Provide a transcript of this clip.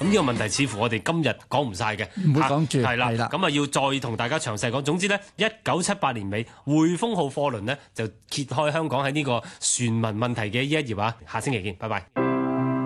呢個問題似乎我哋今日講唔晒嘅， 唔會講住。 係啦， 係啦， 咁啊要再同大家詳細講。總之呢，1978年尾匯豐號貨輪呢就揭開香港喺呢個船民問題嘅呢一頁啊！下星期見，拜拜。